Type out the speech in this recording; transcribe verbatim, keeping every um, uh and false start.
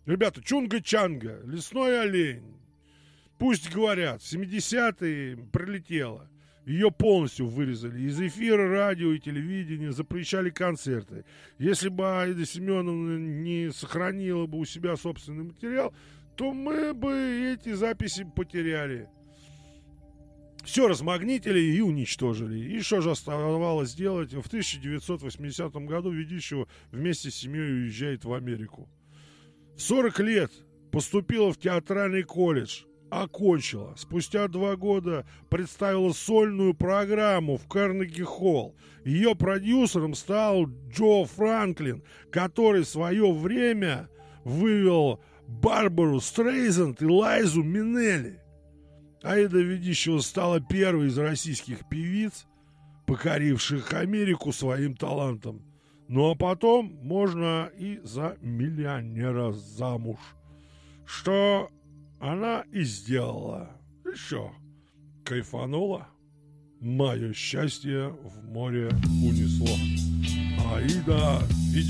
Ребята, Чунга-Чанга, лесной олень. Пусть говорят, в семидесятые прилетела. Ее полностью вырезали. Из эфира, радио и телевидения запрещали концерты. Если бы Аида Семеновна не сохранила бы у себя собственный материал, то мы бы эти записи потеряли. Все размагнитили и уничтожили. И что же оставалось делать? В тысяча девятьсот восьмидесятом году ведущего вместе с семьей уезжает в Америку. В сорок лет поступила в театральный колледж. Окончила. Спустя два года представила сольную программу в Карнеги-холл. Ее продюсером стал Джо Франклин, который в свое время вывел Барбару Стрейзанд и Лайзу Минелли. Аида Ведищева стала первой из российских певиц, покоривших Америку своим талантом. Ну а потом можно и за миллионера замуж. Что она и сделала. Еще кайфанула. Мое счастье в море унесло. Аида